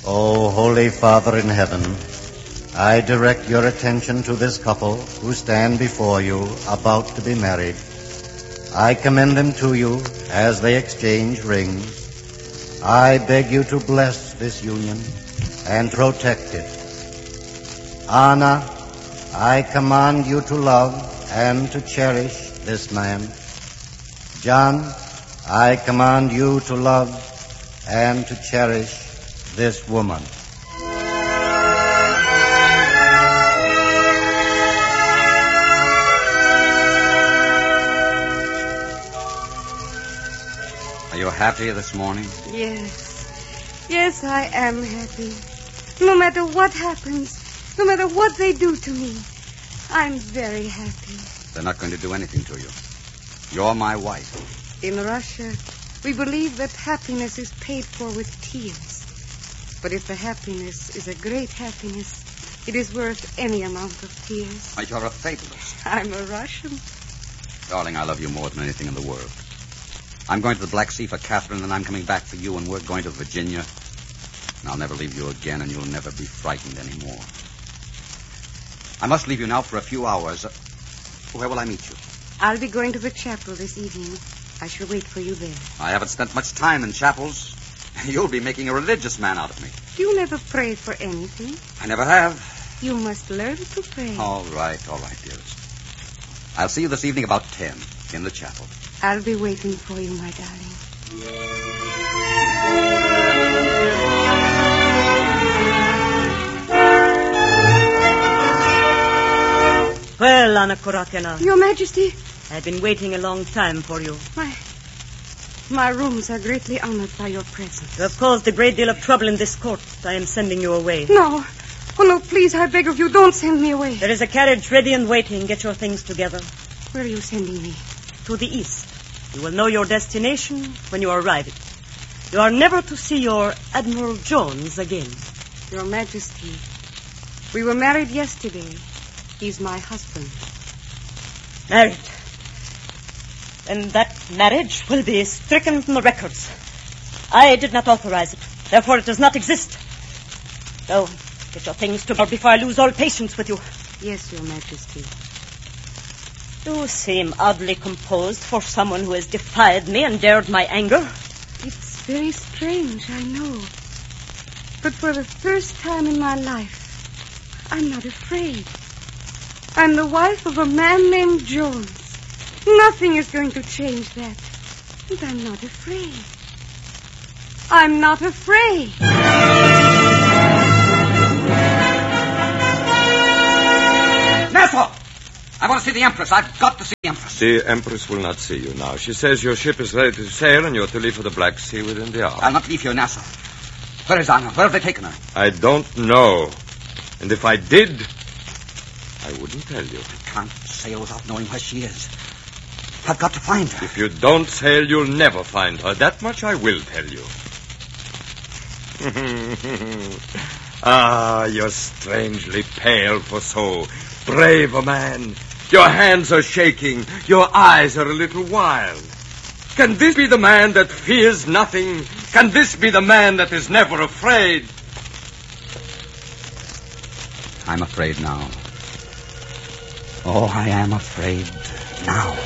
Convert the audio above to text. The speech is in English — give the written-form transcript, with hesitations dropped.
O Holy Father in heaven, I direct your attention to this couple who stand before you about to be married. I commend them to you as they exchange rings. I beg you to bless this union and protect it. Anna, I command you to love and to cherish this man. John, I command you to love and to cherish this woman. Are you happy this morning? Yes, I am happy. No matter what happens, no matter what they do to me, I'm very happy. They're not going to do anything to you. You're my wife. In Russia, we believe that happiness is paid for with tears. But if the happiness is a great happiness, it is worth any amount of tears. You're a fatalist. I'm a Russian. Darling, I love you more than anything in the world. I'm going to the Black Sea for Catherine, and I'm coming back for you, and we're going to Virginia. And I'll never leave you again, and you'll never be frightened anymore. I must leave you now for a few hours. Where will I meet you? I'll be going to the chapel this evening. I shall wait for you there. I haven't spent much time in chapels. You'll be making a religious man out of me. You never pray for anything. I never have. You must learn to pray. All right, dearest. I'll see you this evening about 10 in the chapel. I'll be waiting for you, my darling. Well, Anna Koratkina. Your Majesty. I've been waiting a long time for you. My rooms are greatly honored by your presence. You have caused a great deal of trouble in this court. I am sending you away. No. Oh, no, please, I beg of you, don't send me away. There is a carriage ready and waiting. Get your things together. Where are you sending me? To the east. You will know your destination when you arrive. You are never to see your Admiral Jones again. Your Majesty, we were married yesterday. He's my husband. Married. And that marriage will be stricken from the records. I did not authorize it. Therefore, it does not exist. So, get your things together before I lose all patience with you. Yes, Your Majesty. You seem oddly composed for someone who has defied me and dared my anger. It's very strange, I know. But for the first time in my life, I'm not afraid. I'm the wife of a man named Jones. Nothing is going to change that. And I'm not afraid. I'm not afraid. Nassau! I want to see the Empress. I've got to see the Empress. The Empress will not see you now. She says your ship is ready to sail and you're to leave for the Black Sea within the hour. I'll not leave you, Nassau. Where is Anna? Where have they taken her? I don't know. And if I did, I wouldn't tell you. I can't sail without knowing where she is. I've got to find her. If you don't sail, you'll never find her. That much I will tell you. Ah, you're strangely pale for so brave a man. Your hands are shaking. Your eyes are a little wild. Can this be the man that fears nothing? Can this be the man that is never afraid? I'm afraid now. Oh, I am afraid now.